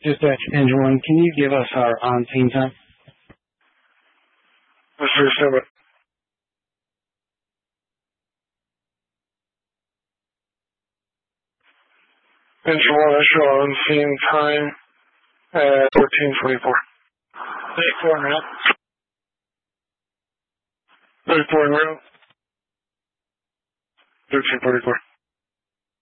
Dispatch, Engine 1, can you give us our on-scene time? Mr. 7. Engine 1, I show on-scene time at 14:24. 34 minutes. 34 en route. 13:44.